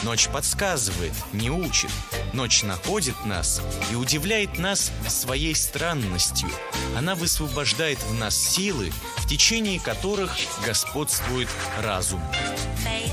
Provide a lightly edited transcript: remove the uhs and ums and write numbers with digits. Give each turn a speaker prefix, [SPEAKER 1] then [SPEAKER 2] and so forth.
[SPEAKER 1] Ночь подсказывает, не учит. Ночь находит нас и удивляет нас своей странностью. Она высвобождает в нас силы, в течение которых господствует разум.